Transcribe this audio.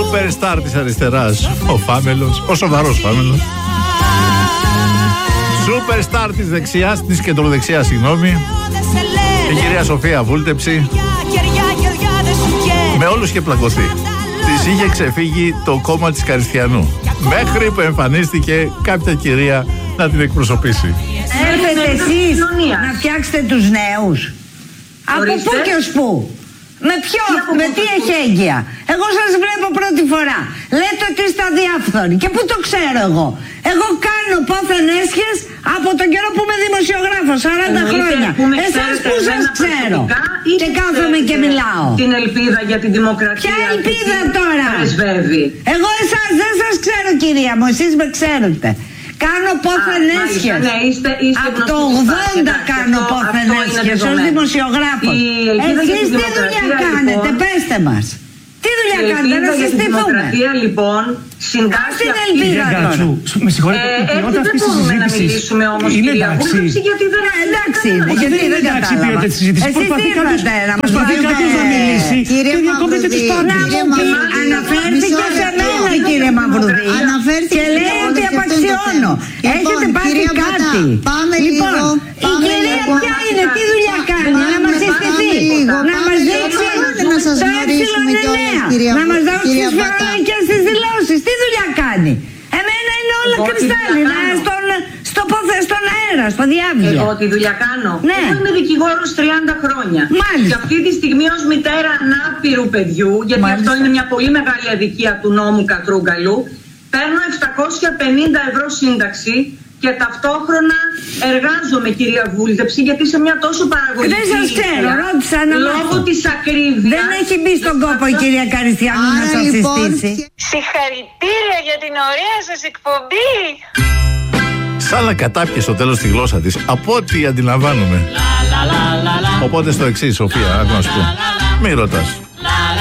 Σούπερ στάρ της αριστεράς, ο Φάμελος, ο σοβαρός Φάμελος. Σούπερ στάρ της δεξιάς, της κεντροδεξιάς, συγγνώμη, η κυρία Σοφία Βούλτεψη. Με όλους και πλακωθεί. Της είχε ξεφύγει το κόμμα της Καριστιανού, μέχρι που εμφανίστηκε κάποια κυρία να την εκπροσωπήσει. Έρχεται εσείς να φτιάξετε τους νέους. Από πού και ως πού? Με ποιο, με τι εχέγγυα? Εγώ σας βλέπω πρώτη φορά. Λέτε ότι είστε αδιάφθοροι. Και πού το ξέρω εγώ? Εγώ κάνω πόθεν έσχες από τον καιρό που είμαι δημοσιογράφος, 40 χρόνια. Εσάς πού σας ξέρω? Και κάθομαι και μιλάω. Την ελπίδα για την δημοκρατία. Ποια ελπίδα τώρα? Πρεσβεύει. Εγώ εσάς δεν σας ξέρω, κυρία μου. Εσείς με ξέρετε. Κάνω πόθεν έσχες. Από το 80 κάνω πόθεν έσχες ως δημοσιογράφος. Εσείς τι δουλειά κάνετε? Πέστε μας. Τι δουλειά κάνετε? Να συστηθούμε. Η δημοκρατία λοιπόν συντάσσει αυτή την ελπίδα. Με συγχωρείτε, η ποιότητα αυτής της συζήτησης να μιλήσουμε όμως, είναι κυρία Βούλτεψη, γιατί δεν εντάξει. Γιατί δεν εντάξει η ποιότητα της συζήτησης? Προσπαθεί κάποιος να μιλήσει και διακόπτεται τις πάντες. Αναφέρθηκε σε μένα, κύριε Μαυρουδή, και λέει ότι απαξιώνω. Έχετε πάθει κάτι. Λοιπόν, η κυρία ποια είναι, τι δουλειά κάνει? Να μας συστηθεί, να μας δείξει το ε9, να μας δώσει τις φορολογικές τις δηλώσεις. Τι δουλειά κάνει? Εμένα είναι όλα κρυστάλλινα, στον αέρα, στο διάβγειο. Εγώ τη δουλειά κάνω? Ναι. Εγώ είμαι δικηγόρος 30 χρόνια. Μάλιστα. Και αυτή τη στιγμή ως μητέρα ανάπηρου παιδιού, γιατί αυτό είναι μια πολύ μεγάλη αδικία του νόμου Κατρούγκαλου, παίρνω 750 ευρώ σύνταξη και ταυτόχρονα εργάζομαι, κυρία Βούλτεψη, γιατί σε μια τόσο παραγωγική δεν σας ξέρω, ρώτησα να λόγω της ακρίβειας. Δεν έχει μπει στον κόπο η κυρία Καριστιανού να σας συστήσει. Συγχαρητήρια για την ωραία σας εκπομπή. Σαν να κατάπιε στο τέλος τη γλώσσα της, από ό,τι αντιλαμβάνομαι. Οπότε στο εξής, Σοφία, άκου να σου πω. Μη ρωτάς.